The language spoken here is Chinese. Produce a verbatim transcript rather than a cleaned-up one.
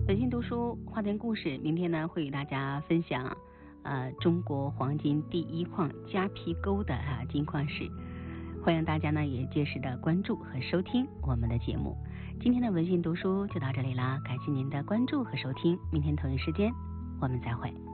本性读书花田故事，明天呢会与大家分享呃中国黄金第一矿夹皮沟的啊金矿史，欢迎大家呢也届时的关注和收听我们的节目。今天的文性读书就到这里啦，感谢您的关注和收听，明天同一时间我们再会。